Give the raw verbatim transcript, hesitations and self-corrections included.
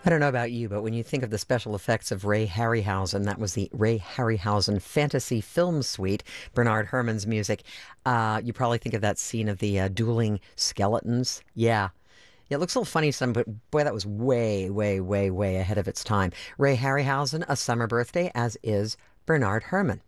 I don't know about you, but when you think of the special effects of Ray Harryhausen, that was the Ray Harryhausen Fantasy Film Suite, Bernard Herrmann's music. Uh, you probably think of that scene of the uh, dueling skeletons. Yeah. Yeah, it looks a little funny, some, but boy, that was way, way, way, way ahead of its time. Ray Harryhausen, a summer birthday, as is Bernard Herrmann.